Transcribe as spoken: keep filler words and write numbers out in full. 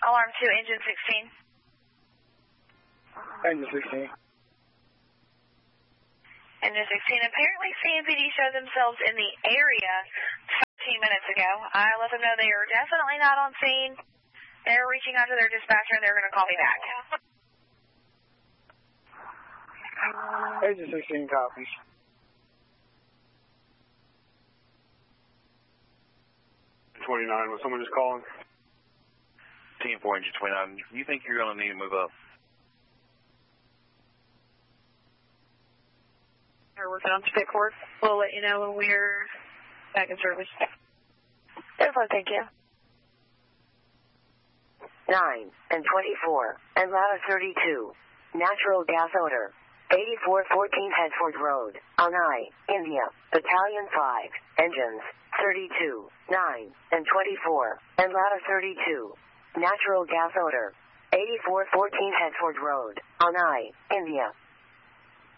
Alarm two, engine sixteen. Engine sixteen. Engine sixteen. Apparently C M P D showed themselves in the area fifteen minutes ago. I let them know they are definitely not on scene. They're reaching out to their dispatcher and they're going to call me back. Engine sixteen copies. twenty-nine, was someone just calling? Team four, engine twenty-nine. You think you're going to need to move up? We're working on stick work. We'll let you know when we're back in service. Therefore, thank you. nine and twenty-four, Atlanta thirty-two, natural gas odor, eighty-four fourteen Hedford Road, Anai, India, Battalion five, engines, thirty-two, nine and twenty-four, Atlanta thirty-two, natural gas odor, eighty-four fourteen Hedford Road, Anai, India.